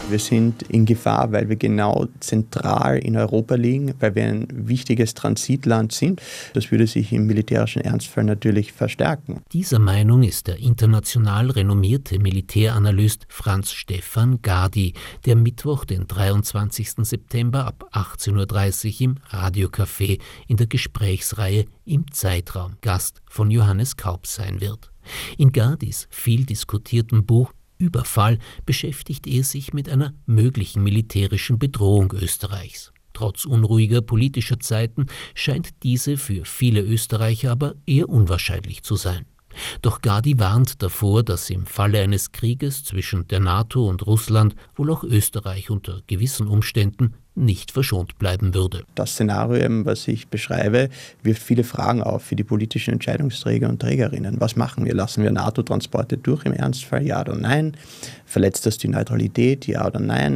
Wir sind in Gefahr, weil wir genau zentral in Europa liegen, weil wir ein wichtiges Transitland sind. Das würde sich im militärischen Ernstfall natürlich verstärken. Dieser Meinung ist der international renommierte Militäranalyst Franz Stefan Gady, der Mittwoch, den 23. September ab 18.30 Uhr im Radiocafé in der Gesprächsreihe Im Zeitraum Gast von Johannes Kaup sein wird. In Gadys viel diskutiertem Buch Überfall beschäftigt er sich mit einer möglichen militärischen Bedrohung Österreichs. Trotz unruhiger politischer Zeiten scheint diese für viele Österreicher aber eher unwahrscheinlich zu sein. Doch Gady warnt davor, dass im Falle eines Krieges zwischen der NATO und Russland wohl auch Österreich unter gewissen Umständen nicht verschont bleiben würde. Das Szenario, was ich beschreibe, wirft viele Fragen auf für die politischen Entscheidungsträger und Trägerinnen. Was machen wir? Lassen wir NATO-Transporte durch im Ernstfall? Ja oder nein? Verletzt das die Neutralität? Ja oder nein?